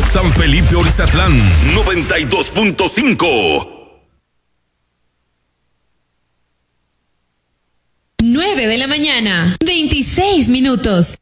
San Felipe Orizatlán, 92.5. 9 de la mañana, 26 minutos.